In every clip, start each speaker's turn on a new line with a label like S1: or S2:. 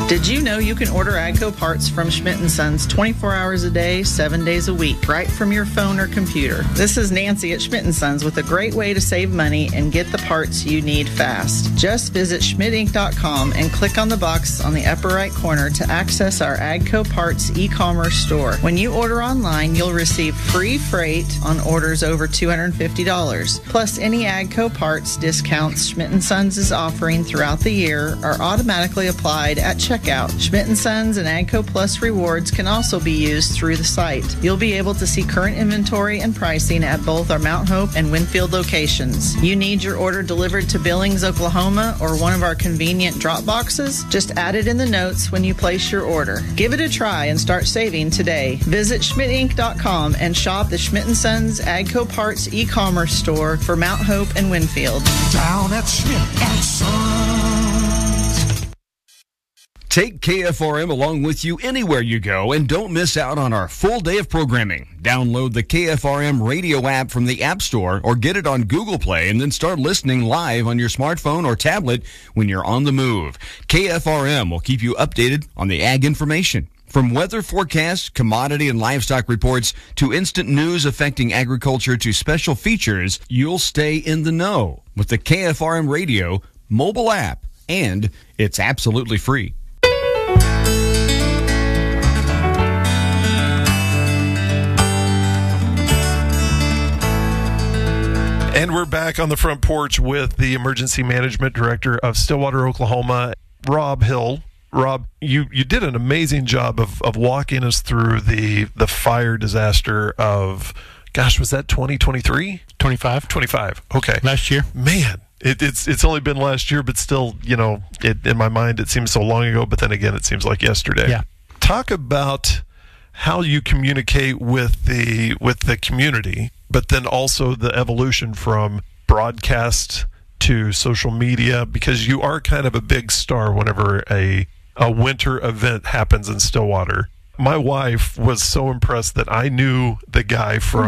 S1: Did you know you can order AGCO parts from Schmidt & Sons 24 hours a day, 7 days a week, right from your phone or computer? This is Nancy at Schmidt & Sons with a great way to save money and get the parts you need fast. Just visit schmidtinc.com and click on the box on the upper right corner to access our AGCO parts e-commerce store. When you order online, you'll receive free freight on orders over $250. Plus, any AGCO parts discounts Schmidt & Sons is offering throughout the year are automatically applied at checkout. Schmidt & Sons and AGCO Plus rewards can also be used through the site. You'll be able to see current inventory and pricing at both our Mount Hope and Winfield locations. You need your order delivered to Billings, Oklahoma, or one of our convenient drop boxes? Just add it in the notes when you place your order. Give it a try and start saving today. Visit schmidtinc.com and shop the Schmidt & Sons AGCO Parts e-commerce store for Mount Hope and Winfield.
S2: Down at Schmidt & Sons.
S3: Take KFRM along with you anywhere you go and don't miss out on our full day of programming. Download the KFRM radio app from the App Store or get it on Google Play and then start listening live on your smartphone or tablet when you're on the move. KFRM will keep you updated on the ag information. From weather forecasts, commodity and livestock reports, to instant news affecting agriculture to special features, you'll stay in the know with the KFRM radio mobile app, and it's absolutely free.
S4: And we're back on the front porch with the Emergency Management Director of Stillwater, Oklahoma, Rob Hill. Rob, you did an amazing job of walking us through the fire disaster of, gosh, was that 2023?
S5: 25.
S4: Okay.
S5: Last year.
S4: Man, it's only been last year, but still, in my mind, it seems so long ago, but then again, it seems like yesterday.
S5: Yeah.
S4: Talk about how you communicate with the community, but then also the evolution from broadcast to social media, because you are kind of a big star whenever a winter event happens in Stillwater. My wife was so impressed that I knew the guy from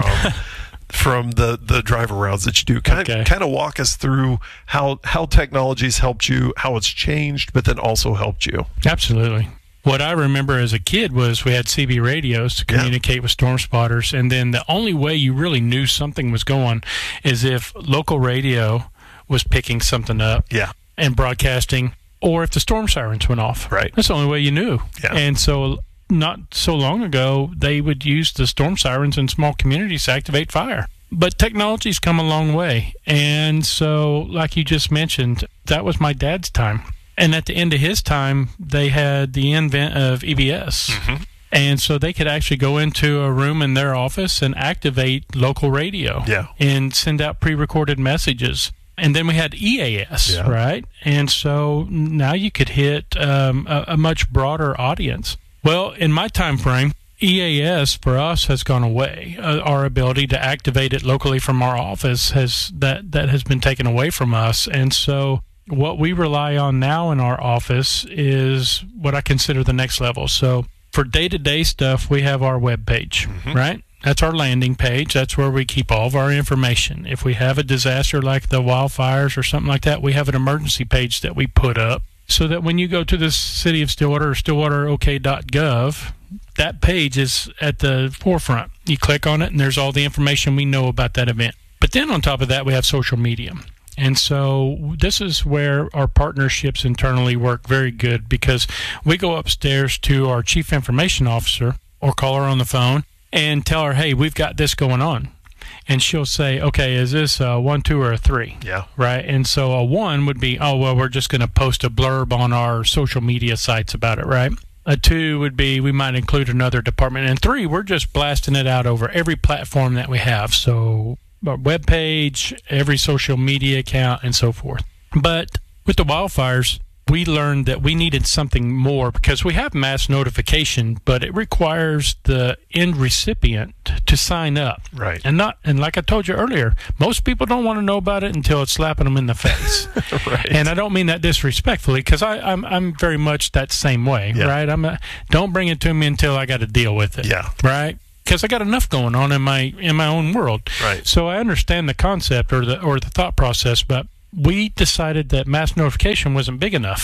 S4: the drive arounds that you do. Kind of walk us through how technology's helped you, how it's changed, but then also helped you.
S5: Absolutely. What I remember as a kid was we had CB radios to communicate with storm spotters, and then the only way you really knew something was going is if local radio was picking something up and broadcasting, or if the storm sirens went off.
S4: Right.
S5: That's the only way you knew. Yeah. And so not so long ago, they would use the storm sirens in small communities to activate fire. But technology's come a long way. And so, like you just mentioned, that was my dad's time. And at the end of his time, they had the invent of EBS. Mm-hmm. And so they could actually go into a room in their office and activate local radio and send out pre-recorded messages. And then we had EAS, right? And so now you could hit a much broader audience. Well, in my time frame, EAS for us has gone away. Our ability to activate it locally from our office has been taken away from us. And so what we rely on now in our office is what I consider the next level. So for day-to-day stuff, we have our web page, right? That's our landing page. That's where we keep all of our information. If we have a disaster like the wildfires or something like that, we have an emergency page that we put up so that when you go to the city of Stillwater or stillwaterok.gov, that page is at the forefront. You click on it, and there's all the information we know about that event. But then on top of that, we have social media. And so this is where our partnerships internally work very good, because we go upstairs to our chief information officer or call her on the phone and tell her, hey, we've got this going on. And she'll say, okay, is this a 1, 2, or a 3? Yeah. Right? And so a 1 would be, oh, well, we're just going to post a blurb on our social media sites about it, right? A 2 would be we might include another department. And 3, we're just blasting it out over every platform that we have. So our web page, every social media account, and so forth. But with the wildfires, we learned that we needed something more, because we have mass notification, but it requires the end recipient to sign up. Right. And like I told you earlier, most people don't want to know about it until it's slapping them in the face. Right. And I don't mean that disrespectfully, because I'm very much that same way. Yeah. Right. Don't bring it to me until I got to deal with it. Yeah. Right. Because I got enough going on in my own world. Right. So I understand the concept or the thought process, but we decided that mass notification wasn't big enough.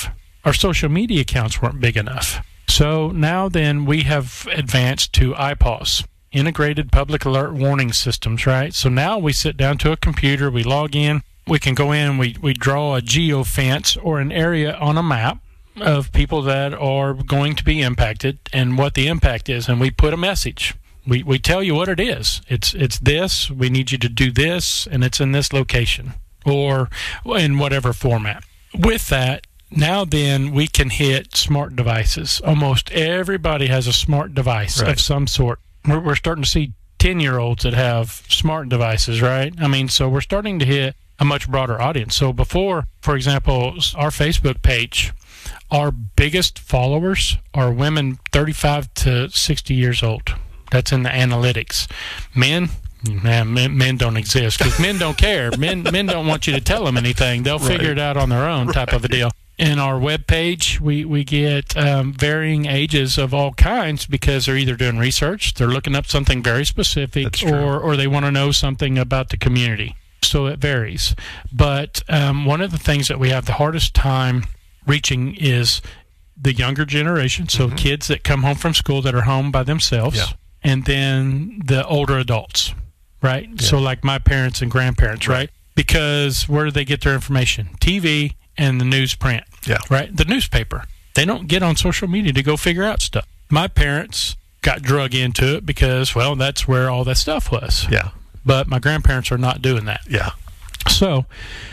S5: our social media accounts weren't big enough. So now then we have advanced to IPAWS, Integrated Public Alert Warning Systems, right? So now we sit down to a computer, we log in, we can go in, we draw a geofence or an area on a map of people that are going to be impacted and what the impact is, and we put a message. We tell you what it is. It's this, we need you to do this, and it's in this location or in whatever format. With that, now then we can hit smart devices. Almost everybody has a smart device of some sort. We're starting to see 10-year-olds that have smart devices, right? I mean, so we're starting to hit a much broader audience. So before, for example, our Facebook page, our biggest followers are women 35 to 60 years old. That's in the analytics. Men don't exist because men don't care. Men don't want you to tell them anything. They'll figure it out on their own type of a deal. In our web page, we get varying ages of all kinds because they're either doing research, they're looking up something very specific, or they want to know something about the community. So it varies. But one of the things that we have the hardest time reaching is the younger generation, so kids that come home from school that are home by themselves, and then the older adults, right? Yeah. So like my parents and grandparents, right? Because where do they get their information? TV and the newsprint, right? The newspaper. They don't get on social media to go figure out stuff. My parents got drug into it because, well, that's where all that stuff was. Yeah. But my grandparents are not doing that. Yeah. So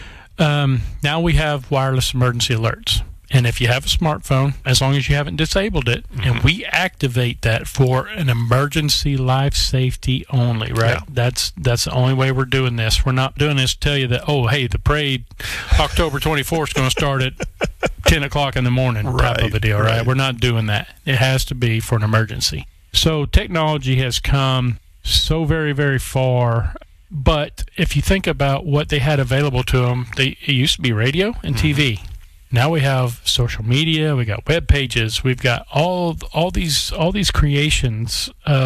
S5: now we have wireless emergency alerts. And if you have a smartphone, as long as you haven't disabled it, and we activate that for an emergency life safety only, right? Yeah. That's the only way we're doing this. We're not doing this to tell you that, oh, hey, the parade October 24th is going to start at 10 o'clock in the morning type of a deal, right? We're not doing that. It has to be for an emergency. So technology has come so very, very far. But if you think about what they had available to them, it used to be radio and TV. Now we have social media, we got web pages, we've got all these creations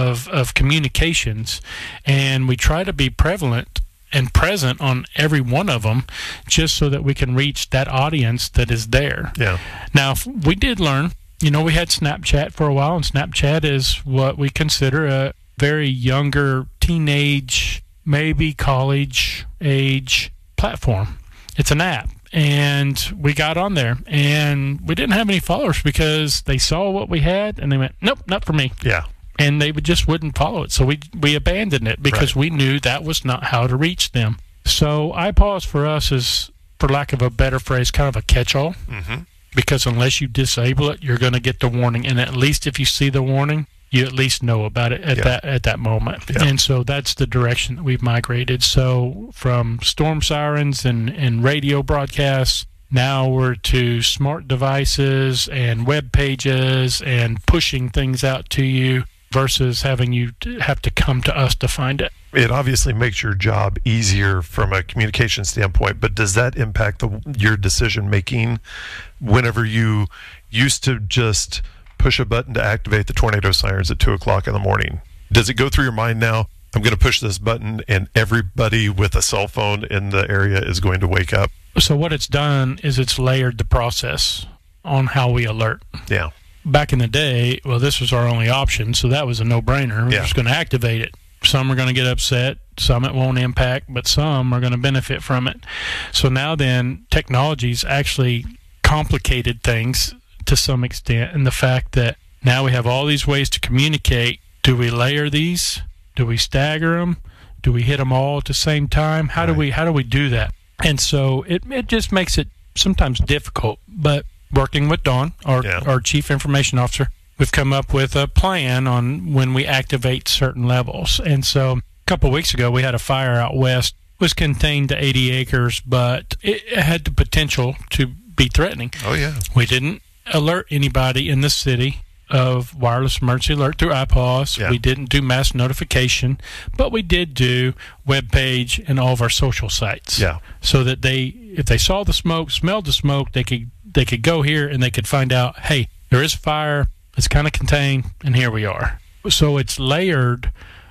S5: of communications, and we try to be prevalent and present on every one of them just so that we can reach that audience that is there. Yeah. Now, we did learn, we had Snapchat for a while, and Snapchat is what we consider a very younger teenage, maybe college age platform. It's an app. And we got on there, and we didn't have any followers because they saw what we had, and they went, nope, not for me. Yeah. And they just wouldn't follow it. So we abandoned it because we knew that was not how to reach them. So IPAWS for us is, for lack of a better phrase, kind of a catch-all. Because unless you disable it, you're going to get the warning. And at least if you see the warning, you at least know about it at that moment. Yeah. And so that's the direction that we've migrated. So from storm sirens and radio broadcasts, now we're to smart devices and web pages and pushing things out to you versus having you have to come to us to find it.
S4: It obviously makes your job easier from a communication standpoint, but does that impact your decision making whenever you used to just push a button to activate the tornado sirens at 2 o'clock in the morning? Does it go through your mind now, I'm going to push this button and everybody with a cell phone in the area is going to wake up?
S5: So what it's done is it's layered the process on how we alert. Yeah. Back in the day, well, this was our only option, so that was a no-brainer. We're just going to activate it. Some are going to get upset, some it won't impact, but some are going to benefit from it. So now then, technology's actually complicated things to some extent, and the fact that now we have all these ways to communicate. Do we layer these? Do we stagger them? Do we hit them all at the same time? How do we do that? And so it just makes it sometimes difficult. But working with Dawn, our chief information officer, we've come up with a plan on when we activate certain levels. And so a couple of weeks ago, we had a fire out west. It was contained to 80 acres, but it had the potential to be threatening. Oh, yeah. We didn't alert anybody in the city of wireless emergency alert through IPAWS. Yeah. We didn't do mass notification, but we did do web page and all of our social sites. Yeah. So that if they saw the smoke, smelled the smoke, they could go here and they could find out, hey, there is a fire, it's kind of contained, and here we are. So it's layered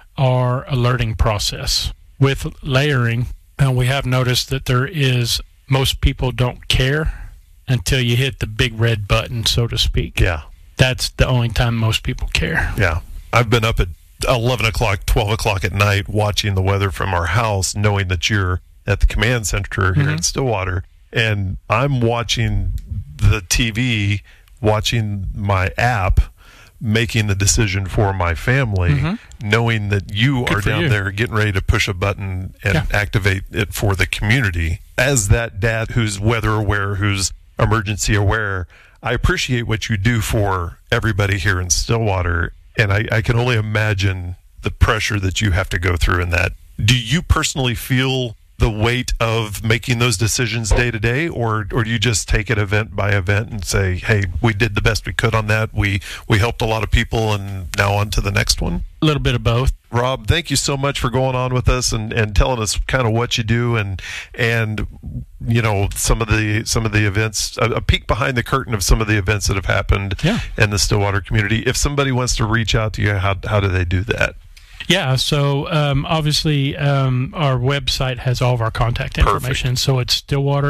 S5: our alerting process. With layering, we have noticed that most people don't care until you hit the big red button, so to speak.
S4: Yeah.
S5: That's the only time most people care.
S4: Yeah. I've been up at 11 o'clock, 12 o'clock at night watching the weather from our house, knowing that you're at the command center here in Stillwater. And I'm watching the TV, watching my app, making the decision for my family, knowing that you are down there getting ready to push a button and activate it for the community. As that dad who's weather aware, who's emergency aware, I appreciate what you do for everybody here in Stillwater, and I can only imagine the pressure that you have to go through in that. Do you personally feel the weight of making those decisions day to day, or do you just take it event by event and say, hey, we did the best we could on that, we helped a lot of people, and now on to the next one?
S5: A little bit of both.
S4: Rob, thank you so much for going on with us and telling us kind of what you do and you know some of the events, a peek behind the curtain of some of the events that have happened in the Stillwater community. If somebody wants to reach out to you, how do they do that?
S5: Yeah, so obviously our website has all of our contact information.
S4: Perfect.
S5: So it's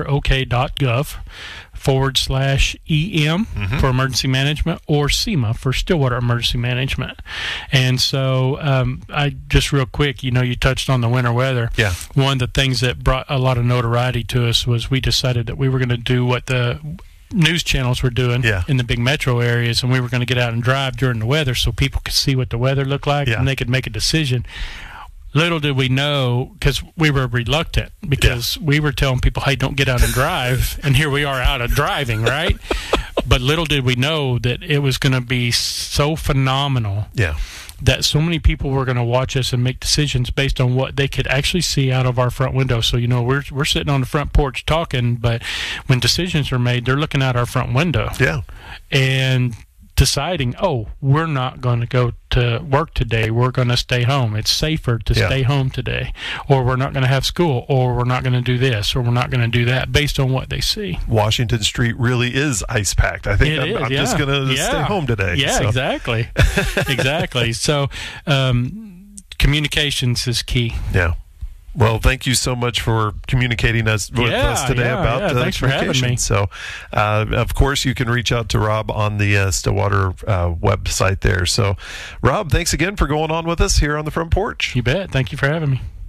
S5: stillwaterok.gov/EM for emergency management, or SEMA for Stillwater Emergency Management. And so I just real quick, you touched on the winter weather.
S4: Yeah.
S5: One of the things that brought a lot of notoriety to us was we decided that we were going to do what the news channels were doing in the big metro areas, and we were going to get out and drive during the weather so people could see what the weather looked like and they could make a decision. Little did we know, because we were reluctant, because we were telling people, hey, don't get out and drive, and here we are out and driving, right? But little did we know that it was going to be so phenomenal that so many people were going to watch us and make decisions based on what they could actually see out of our front window. So, we're sitting on the front porch talking, but when decisions are made, they're looking out our front window.
S4: Yeah.
S5: And deciding, we're not going to go to work today. We're going to stay home. It's safer to stay home today. Or we're not going to have school. Or we're not going to do this. Or we're not going to do that, based on what they see.
S4: Washington Street really is ice packed. I think I'm just going to stay home today.
S5: Yeah, so. Exactly. Exactly. So communications is key.
S4: Yeah. Well, thank you so much for communicating with us today about
S5: thanks for having me.
S4: So, of course, you can reach out to Rob on the Stillwater website there. So, Rob, thanks again for going on with us here on the Front Porch.
S5: You bet. Thank you for having me.